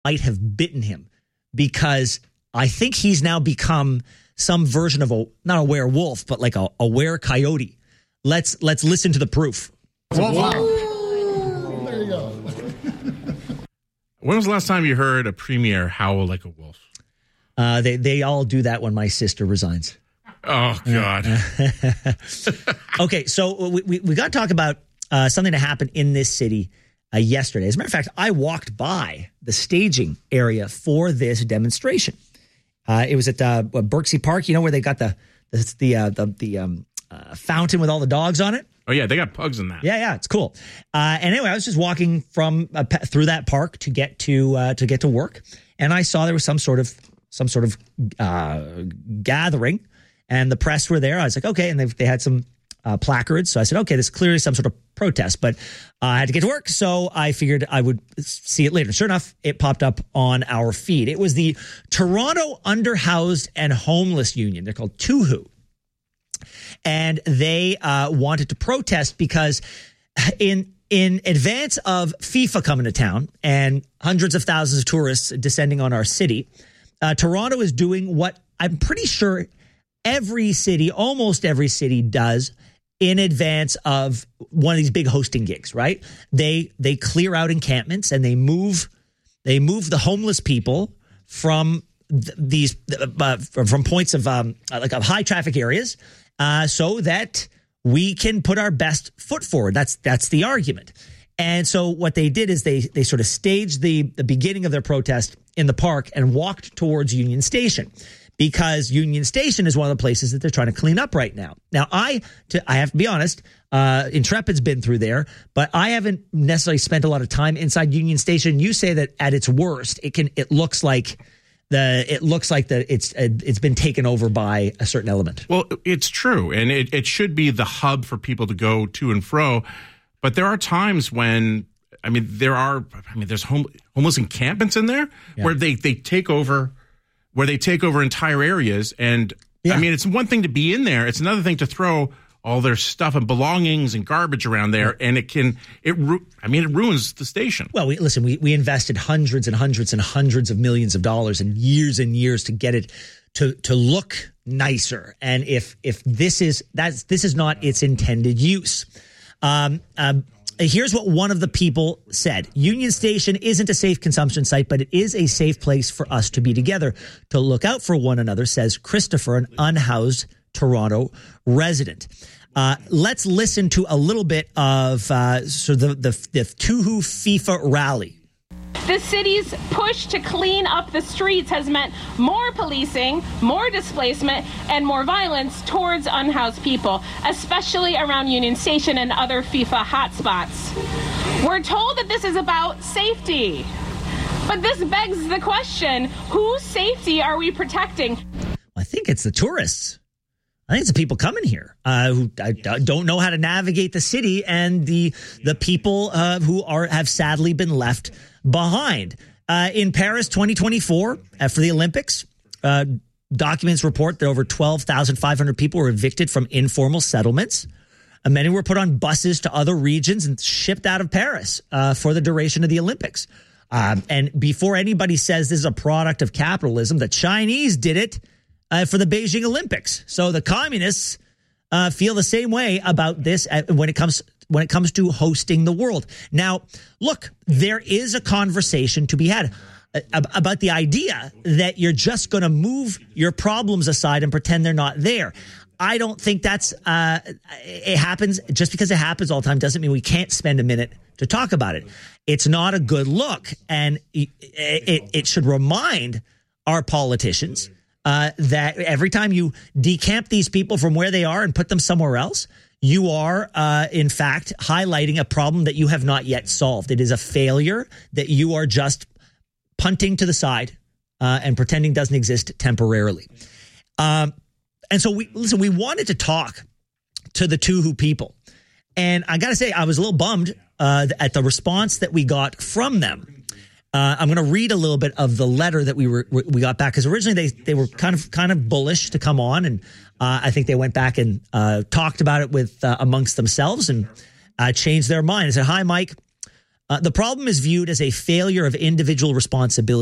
might have bitten him, because I think he's now become some version of not a werewolf, but like a were-coyote. Let's listen to the proof. Wow. There you go. When was the last time you heard a premier howl like a wolf? They all do that when my sister resigns. Oh, God. Okay, so we got to talk about something that happened in this city yesterday. As a matter of fact, I walked by the staging area for this demonstration. It was at Berksey Park, you know, where they got the fountain with all the dogs on it. Oh, yeah, they got pugs in that. Yeah, it's cool. And anyway, I was just walking from through that park to get to work, and I saw there was some sort of gathering, and the press were there. I was like, okay, and they had some placards. So I said, okay, this is clearly some sort of protest, but I had to get to work, so I figured I would see it later. Sure enough, it popped up on our feed. It was the Toronto Underhoused and Homeless Union. They're called TUHU. And they wanted to protest because in advance of FIFA coming to town and hundreds of thousands of tourists descending on our city, Toronto is doing what I'm pretty sure almost every city does in advance of one of these big hosting gigs, right? They clear out encampments and they move the homeless people from from points of high traffic areas, so that we can put our best foot forward. That's the argument. And so what they did is they sort of staged the beginning of their protest in the park and walked towards Union Station, because Union Station is one of the places that they're trying to clean up right now. Now, I have to be honest, Intrepid's been through there, but I haven't necessarily spent a lot of time inside Union Station. You say that at its worst, it looks like it's been taken over by a certain element. Well, it's true, and it should be the hub for people to go to and fro. But there are times when, there's homeless encampments in there where they take over entire areas. And it's one thing to be in there. It's another thing to throw all their stuff and belongings and garbage around there. And it ruins the station. Well, we invested hundreds and hundreds and hundreds of millions of dollars and years to get it to look nicer. And if this is not its intended use. Here's what one of the people said. Union Station isn't a safe consumption site, but it is a safe place for us to be together, to look out for one another, says Christopher, an unhoused Toronto resident. Let's listen to a little bit of the TUHU FIFA rally. The city's push to clean up the streets has meant more policing, more displacement, and more violence towards unhoused people, especially around Union Station and other FIFA hotspots. We're told that this is about safety, but this begs the question, whose safety are we protecting? I think it's the tourists. I think it's the people coming here who don't know how to navigate the city, and the people who have sadly been left behind. In Paris 2024, for the Olympics, documents report that over 12,500 people were evicted from informal settlements. Many were put on buses to other regions and shipped out of Paris for the duration of the Olympics. And before anybody says this is a product of capitalism, the Chinese did it for the Beijing Olympics. So the communists feel the same way about this when it comes to hosting the world. Now, look, there is a conversation to be had about the idea that you're just going to move your problems aside and pretend they're not there. I don't think that's it happens. Just because it happens all the time doesn't mean we can't spend a minute to talk about it. It's not a good look, and it should remind our politicians that every time you decamp these people from where they are and put them somewhere else, you are, in fact, highlighting a problem that you have not yet solved. It is a failure that you are just punting to the side and pretending doesn't exist temporarily. And so we wanted to talk to the TUHU people. And I got to say, I was a little bummed at the response that we got from them. I'm going to read a little bit of the letter that we got back, because originally they were kind of bullish to come on, and I think they went back and talked about it with amongst themselves and changed their mind. They said, "Hi, Mike. The problem is viewed as a failure of individual responsibility